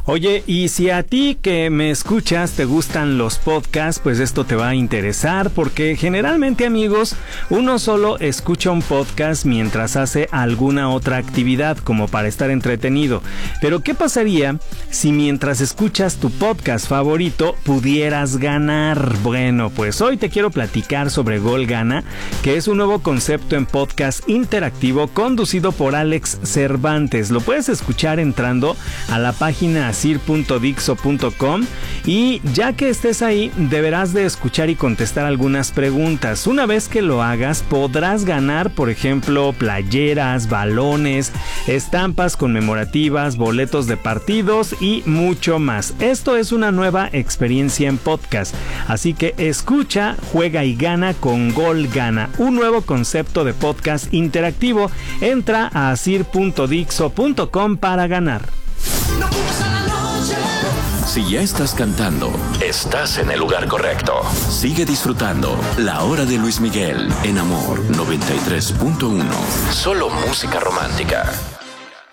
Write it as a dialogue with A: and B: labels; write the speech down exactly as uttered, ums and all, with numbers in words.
A: Oye, y si a ti que me escuchas te gustan los podcasts, pues esto te va a interesar porque generalmente, amigos, uno solo escucha un podcast mientras hace alguna otra actividad como para estar entretenido. Pero ¿qué pasaría si mientras escuchas tu podcast favorito pudieras ganar? Bueno, pues hoy te quiero platicar sobre Gol Gana, que es un nuevo concepto en podcast interactivo conducido por Alex Cervantes. Lo puedes escuchar entrando a la página asir punto dixo punto com y ya que estés ahí deberás de escuchar y contestar algunas preguntas. Una vez que lo hagas podrás ganar, por ejemplo, playeras, balones, estampas conmemorativas, boletos de partidos y mucho más. Esto es una nueva experiencia en podcast, así que escucha, juega y gana con Gol Gana, un nuevo concepto de podcast interactivo. Entra a asir punto dixo punto com para ganar.
B: Si ya estás cantando, estás en el lugar correcto. Sigue disfrutando La Hora de Luis Miguel en Amor noventa y tres punto uno. Solo música romántica.